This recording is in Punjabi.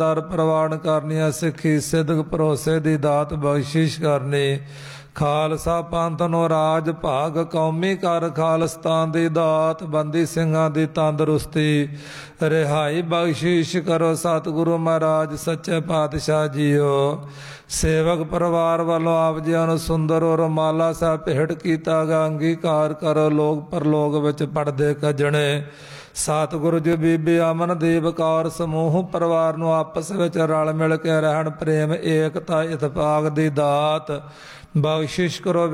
ਦਰ ਪ੍ਰਵਾਨ ਕਰਨੀਆਂ, ਸਿੱਖੀ ਸਿੱਧਕ ਭਰੋਸੇ ਦੀ ਦਾਤ ਬਖਸ਼ਿਸ਼ ਕਰਨੀ। ਖਾਲਸਾ ਪੰਥ ਨੂੰ ਰਾਜ ਭਾਗ, ਕੌਮੀ ਕਰ ਖਾਲਸਤਾਨ ਦੀ ਦਾਤ, ਬੰਦੀ ਸਿੰਘਾਂ ਦੀ ਤੰਦਰੁਸਤੀ, ਰਿਹਾਈ ਬਖਸ਼ਿਸ਼ ਕਰੋ ਸਤਿਗੁਰੂ ਮਹਾਰਾਜ ਸੱਚੇ ਪਾਤਸ਼ਾਹ ਜੀਓ। ਸੇਵਕ ਪਰਿਵਾਰ ਵੱਲੋਂ ਆਪ ਜੀਆਂ ਨੂੰ ਸੁੰਦਰ ਔਰ ਮਾਲਾ ਸਾਹਿਬ ਭੇਟ ਕੀਤਾ ਗਾ, ਅੰਗੀਕਾਰ ਕਰੋ ਲੋਕ ਪਰਲੋਕ ਵਿੱਚ ਪੜਦੇ ਕੱਜਣੇ। ਸਤਿਗੁਰੂ ਜੀ ਬੀਬੀ ਅਮਨਦੀਪ ਕੌਰ ਸਮੂਹ ਪਰਿਵਾਰ ਨੂੰ ਆਪਸ ਵਿੱਚ ਰਲ ਮਿਲ ਕੇ ਰਹਿਣ, ਪ੍ਰੇਮ ਏਕਤਾ ਇਤਫਾਕ ਦੀ ਦਾਤ ਬਖਸ਼ਿਸ਼ ਕਰੋ।